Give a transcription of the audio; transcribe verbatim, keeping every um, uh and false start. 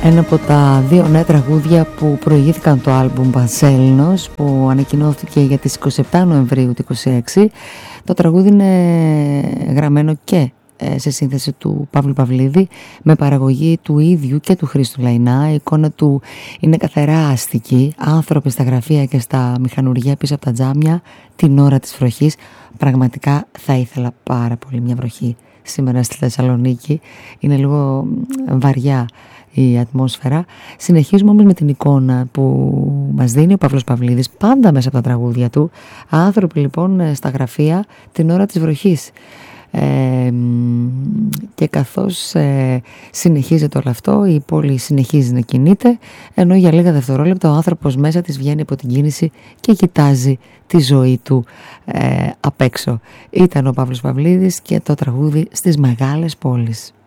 Ένα από τα δύο νέα τραγούδια που προηγήθηκαν το άλμπουμ Πανσέλινος, που ανακοινώθηκε για τις είκοσι επτά Νοεμβρίου του είκοσι έξι. Το τραγούδι είναι γραμμένο και σε σύνθεση του Παύλου Παυλίδη, με παραγωγή του ίδιου και του Χρήστου Λαϊνά. Η εικόνα του είναι καθαρά αστική, άνθρωποι στα γραφεία και στα μηχανουργία πίσω από τα τζάμια την ώρα της βροχής. Πραγματικά θα ήθελα πάρα πολύ μια βροχή σήμερα στη Θεσσαλονίκη. Είναι λίγο βαριά η ατμόσφαιρα. Συνεχίζουμε όμως με την εικόνα που μας δίνει ο Παύλος Παυλίδης πάντα μέσα από τα τραγούδια του. Άνθρωποι λοιπόν στα γραφεία την ώρα της βροχής. Ε, και καθώς ε, συνεχίζεται όλο αυτό, η πόλη συνεχίζει να κινείται, ενώ για λίγα δευτερόλεπτα ο άνθρωπος μέσα της βγαίνει από την κίνηση και κοιτάζει τη ζωή του ε, απ' έξω. Ήταν ο Παύλος Παυλίδης και το τραγούδι «Στις μεγάλες πόλεις».